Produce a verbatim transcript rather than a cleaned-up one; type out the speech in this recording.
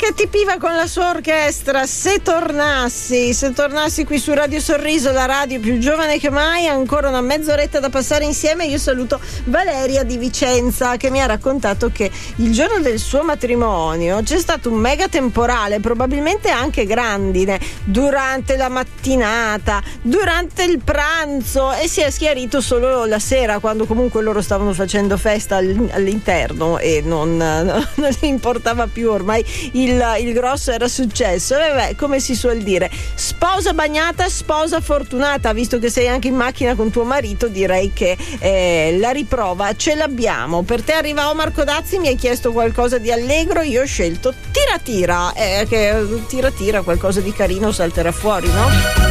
Katy Piva con la sua orchestra. Se tornassi, se tornassi qui su Radio Sorriso, la radio più giovane che mai, ancora una mezz'oretta da passare insieme. Io saluto Valeria di Vicenza, che mi ha raccontato che il giorno del suo matrimonio c'è stato un mega temporale, probabilmente anche grandine, durante la mattinata, durante il pranzo, e si è schiarito solo la sera, quando comunque loro stavano facendo festa all'interno e non, non gli importava più, ormai il, il grosso era successo. E vabbè, come si suol dire, sposa bagnata, sposa fortunata. Visto che sei anche in macchina con tuo marito, direi che eh, la riprova ce l'abbiamo. Per te arriva Omar Codazzi, mi hai chiesto qualcosa di allegro, io ho scelto Tira Tira, eh, che tira tira qualcosa di carino salterà fuori, no?